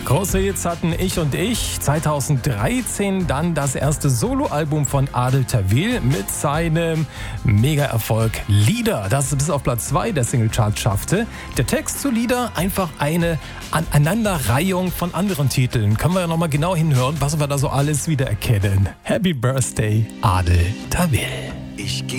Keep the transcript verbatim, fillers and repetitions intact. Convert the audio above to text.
Große Hits hatten Ich und Ich. zweitausenddreizehn dann das erste Soloalbum von Adel Tawil mit seinem Mega-Erfolg Lieder, das es bis auf Platz zwei der Singlecharts schaffte. Der Text zu Lieder einfach eine Aneinanderreihung von anderen Titeln. Können wir ja nochmal genau hinhören, was wir da so alles wiedererkennen. Happy Birthday, Adel Tawil. Ich ging